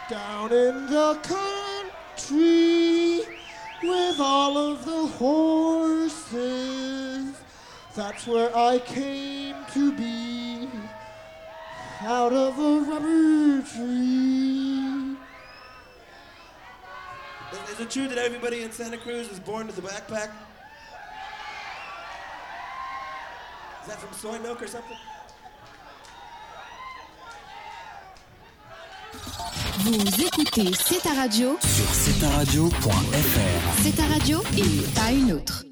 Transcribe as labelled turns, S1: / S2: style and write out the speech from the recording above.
S1: Down in the country with all of the horses, that's where I came to be, out of a rubber tree.
S2: Is it true that everybody in Santa Cruz is born with a backpack? Is that from soy milk or something?
S3: Vous écoutez C'est ta radio
S4: sur cetaradio.fr.
S3: C'est ta radio et pas une autre.